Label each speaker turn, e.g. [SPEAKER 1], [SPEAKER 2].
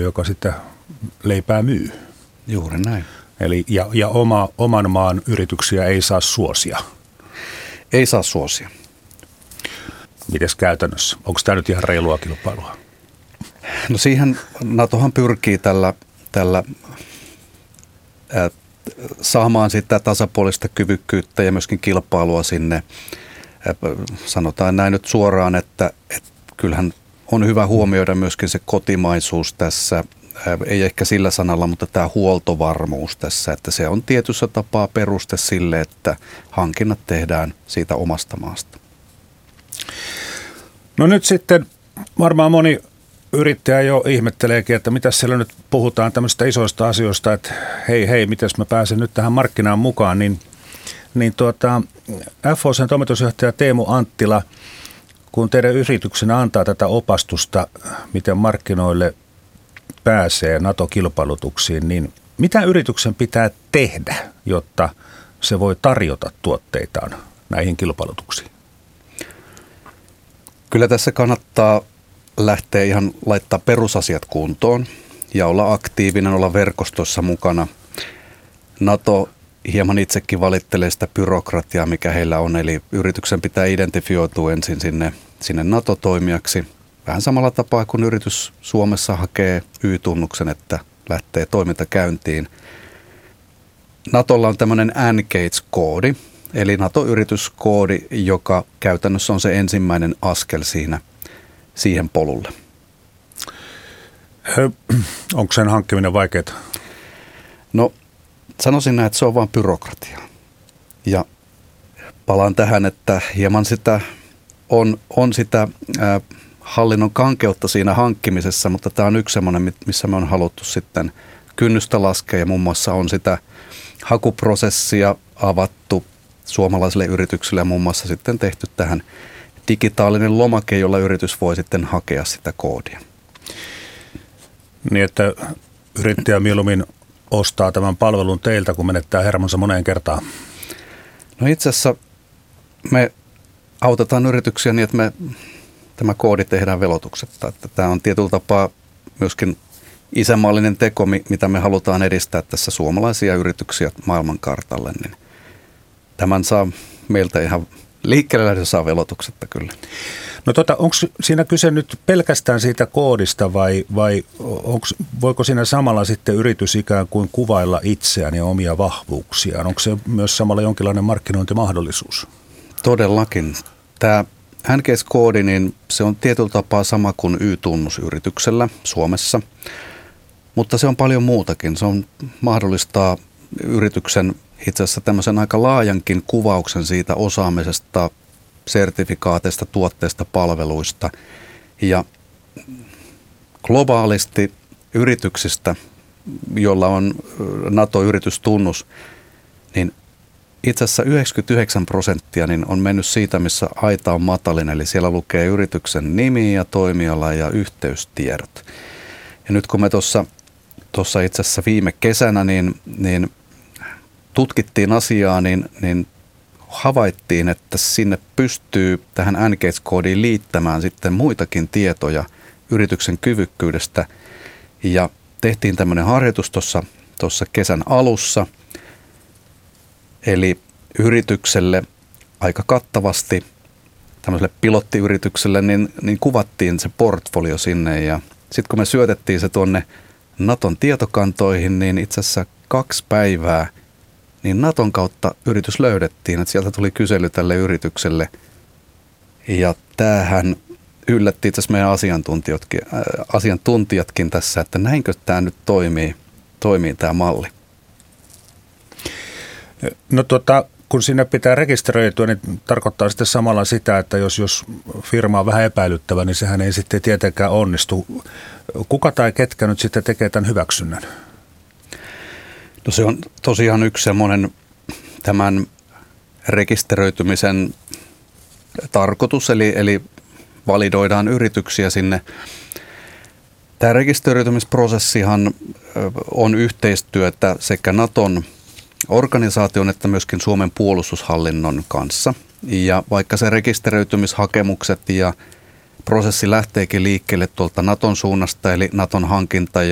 [SPEAKER 1] yhtiö, joka sitä leipää myy.
[SPEAKER 2] Juuri näin.
[SPEAKER 1] Eli, ja oman maan yrityksiä ei saa suosia.
[SPEAKER 2] Ei saa suosia.
[SPEAKER 1] Mites käytännössä? Onko tämä nyt ihan reilua kilpailua?
[SPEAKER 2] No siihen NATOhan pyrkii tällä saamaan sitä tasapuolista kyvykkyyttä ja myöskin kilpailua sinne. Sanotaan näin nyt suoraan, että kyllähän on hyvä huomioida myöskin se kotimaisuus tässä, ei ehkä sillä sanalla, mutta tämä huoltovarmuus tässä, että se on tietyssä tapaa peruste sille, että hankinnat tehdään siitä omasta maasta.
[SPEAKER 1] No nyt sitten varmaan moni yrittäjä jo ihmetteleekin, että mitä siellä nyt puhutaan tämmöistä isoista asioista, että hei, mitäs mä pääsen nyt tähän markkinaan mukaan, niin FHC:n toimitusjohtaja Teemu Anttila, kun teidän yrityksenä antaa tätä opastusta, miten markkinoille pääsee NATO-kilpailutuksiin, niin mitä yrityksen pitää tehdä, jotta se voi tarjota tuotteitaan näihin kilpailutuksiin?
[SPEAKER 2] Kyllä tässä kannattaa lähteä ihan laittaa perusasiat kuntoon ja olla aktiivinen, olla verkostossa mukana. NATO hieman itsekin valittelee sitä byrokratiaa, mikä heillä on, eli yrityksen pitää identifioitua ensin sinne NATO-toimijaksi. Vähän samalla tapaa kuin yritys Suomessa hakee Y-tunnuksen, että lähtee toiminta käyntiin. NATOlla on tämmöinen NGATES-koodi, eli NATO-yrityskoodi, joka käytännössä on se ensimmäinen askel siihen polulle.
[SPEAKER 1] Onko sen hankkiminen vaikeaa?
[SPEAKER 2] No sanoisin näin, että se on vain byrokratiaa. Ja palaan tähän, että hieman sitä on sitä hallinnon kankeutta siinä hankkimisessa, mutta tämä on yksi semmoinen, missä me on haluttu sitten kynnystä laskea ja muun muassa on sitä hakuprosessia avattu suomalaisille yrityksille ja muun muassa sitten tehty tähän digitaalinen lomake, jolla yritys voi sitten hakea sitä koodia.
[SPEAKER 1] Niin, että yrittäjä mieluummin ostaa tämän palvelun teiltä, kun menettää hermonsa moneen kertaan.
[SPEAKER 2] No itse asiassa me autetaan yrityksiä niin, että tämä koodi tehdään velotuksetta. Että tämä on tietyllä tapaa myöskin isänmaallinen teko, mitä me halutaan edistää tässä suomalaisia yrityksiä maailmankartalle. Niin tämän saa meiltä ihan liikkeelle lähdö saa velotuksetta kyllä.
[SPEAKER 1] No onko siinä kyse nyt pelkästään siitä koodista vai voiko siinä samalla sitten yritys ikään kuin kuvailla itseään ja omia vahvuuksiaan? Onko se myös samalla jonkinlainen markkinointimahdollisuus?
[SPEAKER 2] Todellakin. Tämä NGS-koodi, niin se on tietyllä tapaa sama kuin Y-tunnus yrityksellä Suomessa, mutta se on paljon muutakin. Se on mahdollistaa yrityksen itse asiassa tämmöisen aika laajankin kuvauksen siitä osaamisesta, sertifikaateista, tuotteista, palveluista ja globaalisti yrityksistä, jolla on NATO-yritystunnus, niin itse asiassa 99% niin on mennyt siitä, missä aita on matalin, eli siellä lukee yrityksen nimi ja toimiala ja yhteystiedot. Ja nyt kun me tuossa itse asiassa viime kesänä niin tutkittiin asiaa, niin havaittiin, että sinne pystyy tähän NGATES-koodiin liittämään sitten muitakin tietoja yrityksen kyvykkyydestä. Ja tehtiin tämmöinen harjoitus tuossa kesän alussa. Eli yritykselle aika kattavasti, tämmöiselle pilottiyritykselle, niin kuvattiin se portfolio sinne. Ja sitten kun me syötettiin se tuonne Naton tietokantoihin, niin itse asiassa 2 päivää niin Naton kautta yritys löydettiin, että sieltä tuli kysely tälle yritykselle. Ja tämähän yllätti itse asiassa meidän asiantuntijatkin tässä, että näinkö tämä nyt toimii tämä malli.
[SPEAKER 1] No kun sinne pitää rekisteröityä, niin tarkoittaa sitten samalla sitä, että jos firma on vähän epäilyttävä, niin sehän ei sitten tietenkään onnistu. Kuka tai ketkä nyt sitten tekee tämän hyväksynnän?
[SPEAKER 2] No se on tosiaan yksi semmoinen tämän rekisteröitymisen tarkoitus, eli validoidaan yrityksiä sinne. Tämä rekisteröitymisprosessihan on yhteistyötä sekä Naton organisaation että myöskin Suomen puolustushallinnon kanssa. Ja vaikka se rekisteröitymishakemukset ja prosessi lähteekin liikkeelle tuolta Naton suunnasta, eli Naton hankinta